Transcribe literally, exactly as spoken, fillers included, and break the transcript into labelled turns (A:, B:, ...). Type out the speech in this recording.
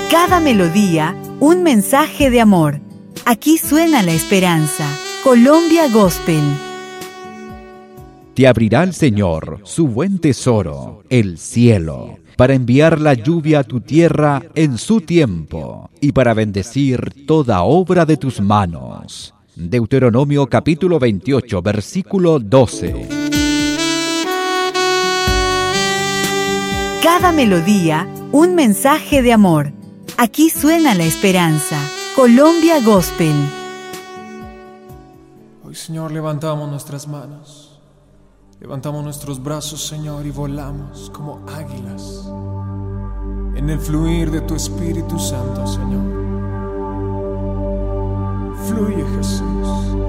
A: Cada melodía, un mensaje de amor. Aquí suena la esperanza. Colombia Gospel.
B: Te abrirá el Señor su buen tesoro, el cielo, para enviar la lluvia a tu tierra en su tiempo y para bendecir toda obra de tus manos. Deuteronomio capítulo veintiocho, versículo doce.
A: Cada melodía, un mensaje de amor. Aquí suena la esperanza. Colombia Gospel.
C: Hoy, Señor, levantamos nuestras manos. Levantamos nuestros brazos, Señor, y volamos como águilas en el fluir de tu Espíritu Santo, Señor. Fluye, Jesús.